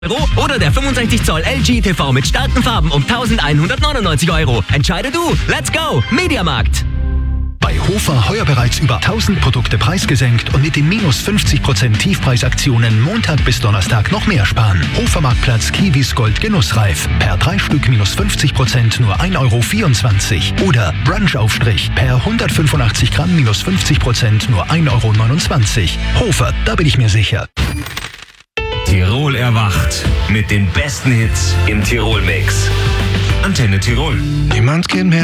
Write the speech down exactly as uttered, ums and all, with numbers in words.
Euro oder der fünfundsechzig Zoll L G T V mit starken Farben um eintausendeinhundertneunundneunzig Euro. Entscheide du. Let's go. Mediamarkt. Bei Hofer heuer bereits über tausend Produkte preisgesenkt und mit den minus fünfzig Prozent Tiefpreisaktionen Montag bis Donnerstag noch mehr sparen. Hofermarktplatz Kiwis Gold Genussreif. Per drei Stück minus fünfzig Prozent nur ein Euro vierundzwanzig. Oder Brunchaufstrich per hundertfünfundachtzig Gramm minus fünfzig Prozent nur ein Euro neunundzwanzig. Hofer, da bin ich mir sicher. Tirol erwacht mit den besten Hits im Tirol-Mix. Antenne Tirol. Niemand kennt mehr.